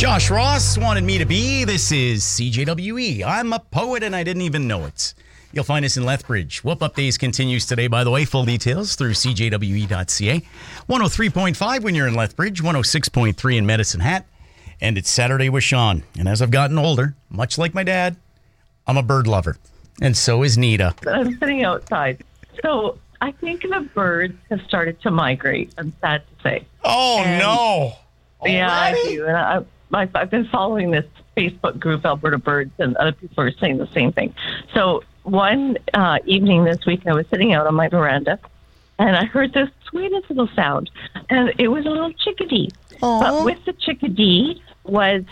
Josh Ross wanted me to be. This is CJWE. I'm a poet and I didn't even know it. You'll find us in Lethbridge. Whoop Up Days continues today, by the way. Full details through cjwe.ca. 103.5 when you're in Lethbridge, 106.3 in Medicine Hat. And it's Saturday with Sean. And as I've gotten older, much like my dad, I'm a bird lover. And so is Nita. I'm sitting outside. So I think the birds have started to migrate, I'm sad to say. Oh, no. Yeah, I Already? do. And I've been following this Facebook group, Alberta Birds, and other people are saying the same thing. So one evening this week, I was sitting out on my veranda, and I heard this sweetest little sound, and it was a little chickadee. Aww. But with the chickadee was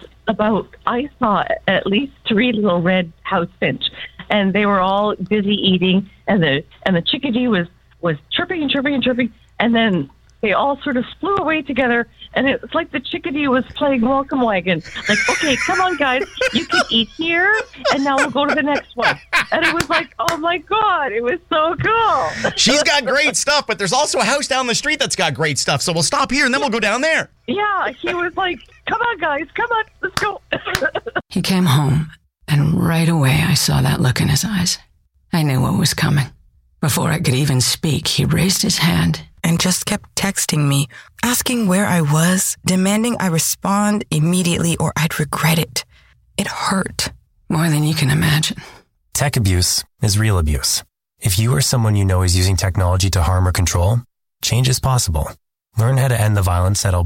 I saw at least 3 little red house finch, and they were all busy eating, and the chickadee was chirping and chirping and chirping, and then they all sort of flew away together, and it was like the chickadee was playing Welcome Wagon. Like, okay, come on, guys, you can eat here, and now we'll go to the next one. And it was like, oh, my God, it was so cool. She's got great stuff, but there's also a house down the street that's got great stuff. So we'll stop here, and then we'll go down there. Yeah, he was like, come on, guys, come on, let's go. He came home, and right away I saw that look in his eyes. I knew what was coming. Before I could even speak, he raised his hand and just kept texting me, asking where I was, demanding I respond immediately or I'd regret it. It hurt. more than you can imagine. Tech abuse is real abuse. If you or someone you know is using technology to harm or control, change is possible. Learn how to end the violence at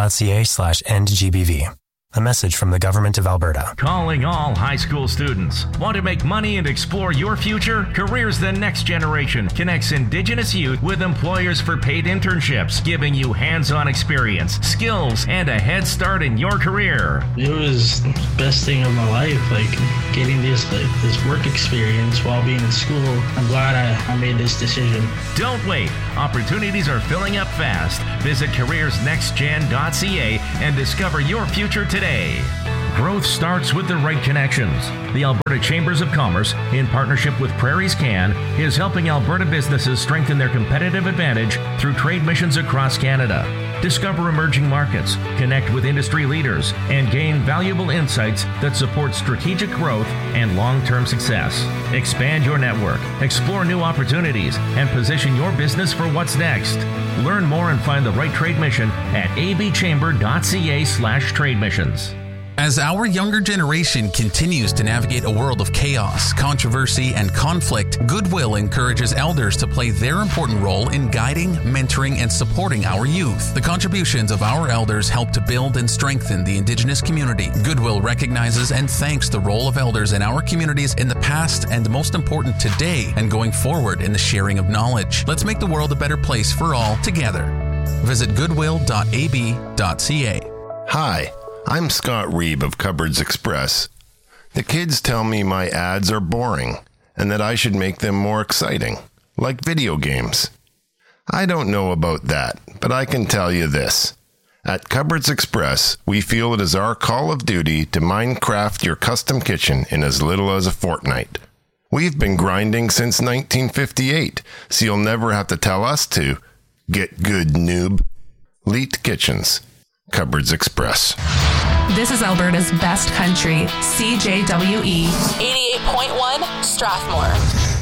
alberta.ca/endgbv. A message from the Government of Alberta. Calling all high school students. Want to make money and explore your future? Careers the Next Generation connects Indigenous youth with employers for paid internships, giving you hands-on experience, skills, and a head start in your career. It was the best thing of my life, getting this work experience while being in school. I'm glad I made this decision. Don't wait. Opportunities are filling up fast. Visit careersnextgen.ca and discover your future today. Growth starts with the right connections. The Alberta Chambers of Commerce, in partnership with Prairies Can, is helping Alberta businesses strengthen their competitive advantage through trade missions across Canada. Discover emerging markets, connect with industry leaders, and gain valuable insights that support strategic growth and long-term success. Expand your network, explore new opportunities, and position your business for what's next. Learn more and find the right trade mission at abchamber.ca/trade missions. As our younger generation continues to navigate a world of chaos, controversy, and conflict, Goodwill encourages elders to play their important role in guiding, mentoring, and supporting our youth. The contributions of our elders help to build and strengthen the Indigenous community. Goodwill recognizes and thanks the role of elders in our communities in the past and, most important, today and going forward in the sharing of knowledge. Let's make the world a better place for all together. Visit goodwill.ab.ca. Hi. I'm Scott Reeb of Cupboards Express. The kids tell me my ads are boring and that I should make them more exciting, like video games. I don't know about that, but I can tell you this. At Cupboards Express, we feel it is our call of duty to Minecraft your custom kitchen in as little as a fortnight. We've been grinding since 1958, so you'll never have to tell us to. Get good, noob. Leet Kitchens. Cupboards Express. This is Alberta's best country, CJWE 88.1 Strathmore.